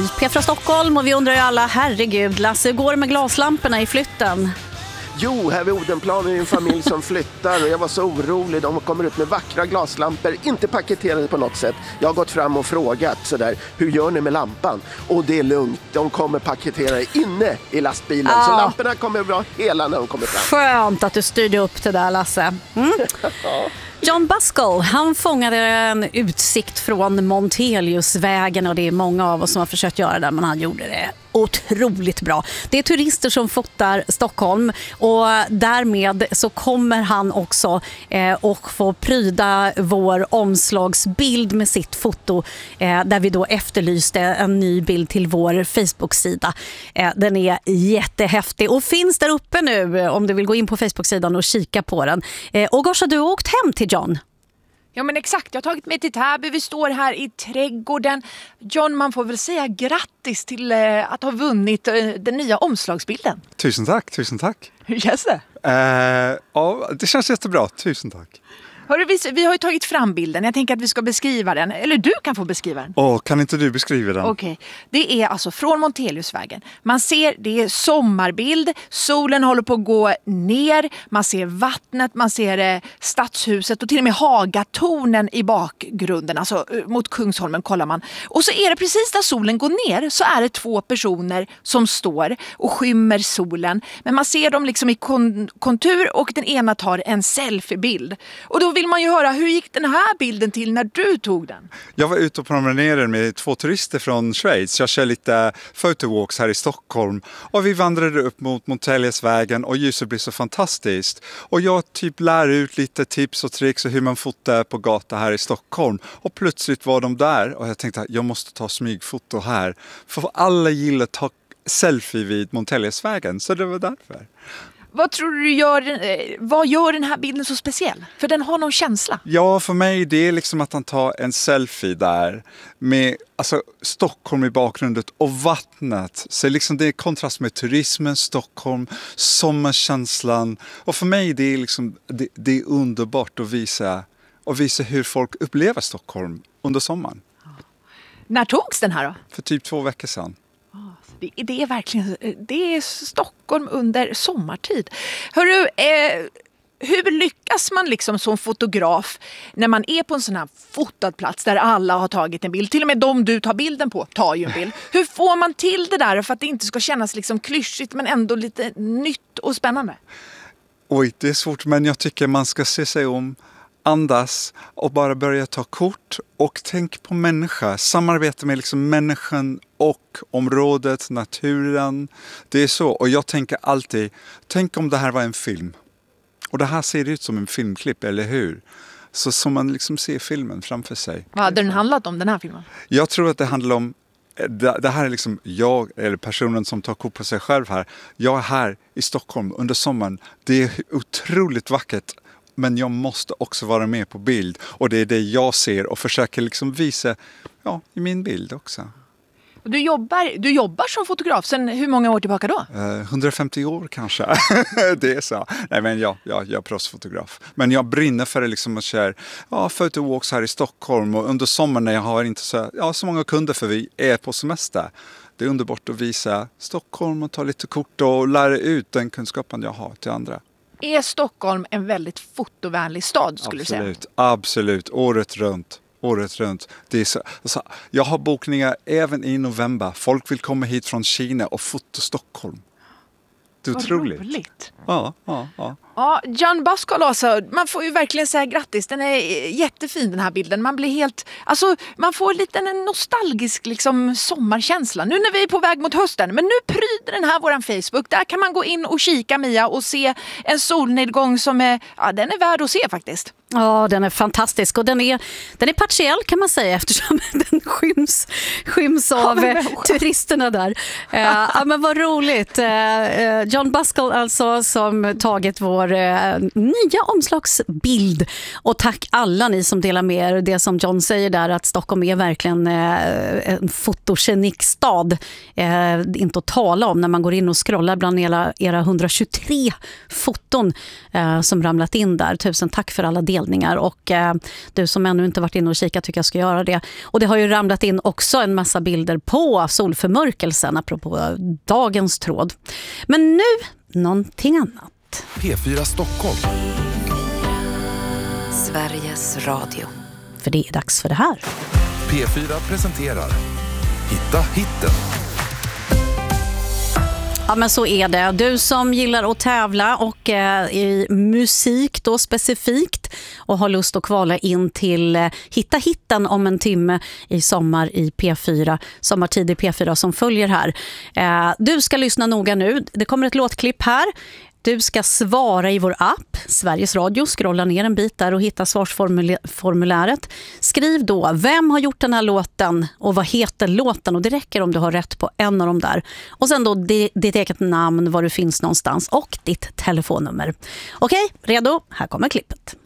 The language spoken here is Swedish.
JP från Stockholm och vi undrar ju alla, herregud Lasse, hur går det med glaslamporna i flytten? Jo, här vid Odenplan är det en familj som flyttar och jag var så orolig. De kommer ut med vackra glaslampor, inte paketerade på något sätt. Jag har gått fram och frågat sådär, hur gör ni med lampan? Och det är lugnt, de kommer paketera inne i lastbilen. Så lamporna kommer bra hela när de kommer fram. Skönt att du styrde upp det där, Lasse. John Buskell, han fångade en utsikt från Monteliusvägen och det är många av oss som har försökt göra det, men han gjorde det otroligt bra. Det är turister som fotar Stockholm och därmed så kommer han också och få pryda vår omslagsbild med sitt foto där vi då efterlyste en ny bild till vår Facebook-sida. Den är jättehäftig och finns där uppe nu om du vill gå in på Facebook-sidan och kika på den. Och Gosha, du har åkt hem till John. Ja men exakt, jag har tagit mig till Täby, vi står här i trädgården. John, man får väl säga grattis till att ha vunnit den nya omslagsbilden. Tusen tack. Hur känns det? Ja, det känns jättebra, tusen tack. Hörru, vi har ju tagit fram bilden, jag tänker att vi ska beskriva den. Eller du kan få beskriva den. Kan inte du beskriva den? Okej. Det är alltså från Monteliusvägen. Man ser, det är sommarbild, solen håller på att gå ner, man ser vattnet, man ser stadshuset och till och med Hagatornen i bakgrunden, alltså mot Kungsholmen kollar man. Och så är det precis där solen går ner så är det två personer som står och skymmer solen. Men man ser dem liksom i kontur och den ena tar en selfiebild. Och då vill man ju höra, hur gick den här bilden till när du tog den? Jag var ute och promenerade med 2 turister från Schweiz. Jag kör lite photowalks här i Stockholm. Och vi vandrade upp mot Monteliusvägen och ljuset blev så fantastiskt. Och jag typ lär ut lite tips och tricks och hur man fotar på gata här i Stockholm. Och plötsligt var de där och jag tänkte att jag måste ta smygfoto här. För alla gillar att ta selfie vid Monteliusvägen, så det var därför. Vad tror du vad gör den här bilden så speciell? För den har någon känsla. Ja, för mig det är liksom att han tar en selfie där med Stockholm i bakgrunden och vattnet. Så liksom det är kontrast med turismen, Stockholm, sommarkänslan. Och för mig det är liksom det är underbart att visa hur folk upplever Stockholm under sommaren. När togs den här då? För typ 2 veckor sedan. Det är verkligen, det är Stockholm under sommartid. Hörru, hur lyckas man liksom som fotograf när man är på en sån här fotad plats där alla har tagit en bild? Till och med de du tar bilden på tar ju en bild. Hur får man till det där för att det inte ska kännas liksom klyschigt men ändå lite nytt och spännande? Oj, det är svårt, men jag tycker man ska se sig om, andas och bara börja ta kort och tänk på människa. Samarbeta med liksom människan och området, naturen. Det är så. Och jag tänker alltid, tänk om det här var en film. Och det här ser ut som en filmklipp, eller hur? Så man liksom ser filmen framför sig. Vad hade den handlat om, den här filmen? Jag tror att det handlar om, det här är liksom jag, eller personen som tar kort på sig själv här. Jag är här i Stockholm under sommaren. Det är otroligt vackert. Men jag måste också vara med på bild. Och det är det jag ser och försöker liksom visa i min bild också. Och du jobbar som fotograf sen hur många år tillbaka då? 150 år kanske. Det är så. Nej, men jag är proffsfotograf. Men jag brinner för det liksom att köra photowalks här i Stockholm. Och under sommaren när jag har inte så många kunder för vi är på semester. Det är underbart att visa Stockholm och ta lite kort och lära ut den kunskapen jag har till andra. Är Stockholm en väldigt fotovänlig stad skulle du säga? Absolut. Året runt. Det är så, jag har bokningar även i november. Folk vill komma hit från Kina och fota Stockholm. Det är otroligt. Roligt. Ja. Ja, John Buskell alltså, man får ju verkligen säga grattis. Den är jättefin den här bilden. Man blir helt, man får lite en nostalgisk liksom sommarkänsla. Nu när vi är på väg mot hösten. Men nu pryder den här våran Facebook. Där kan man gå in och kika, Mia, och se en solnedgång som den är värd att se faktiskt. Ja, den är fantastisk och den är partiell kan man säga eftersom den skyms av turisterna där. Men vad roligt. John Buskell alltså som tagit vår nya omslagsbild. Och tack alla ni som delar med er. Det som John säger där att Stockholm är verkligen en fotogenik stad. Inte att tala om när man går in och scrollar bland era 123 foton som ramlat in där. Tusen tack för alla del. inställningar och du som ännu inte varit inne och kikat tycker jag ska göra det. Och det har ju ramlat in också en massa bilder på solförmörkelsen apropå dagens tråd. Men nu någonting annat. P4 Stockholm. Sveriges Radio. För det är dags för det här. P4 presenterar Hitta hitten. Ja, men så är det. Du som gillar att tävla och i musik då specifikt och har lust att kvala in till Hitta hitten om en timme i sommar i P4, sommartid i P4 som följer här. Du ska lyssna noga nu. Det kommer ett låtklipp här. Du ska svara i vår app, Sveriges Radio, scrolla ner en bit där och hitta svarsformuläret. Skriv då, vem har gjort den här låten och vad heter låten? Och det räcker om du har rätt på en av dem där. Och sen då ditt eget namn, var du finns någonstans och ditt telefonnummer. Okej, redo? Här kommer klippet.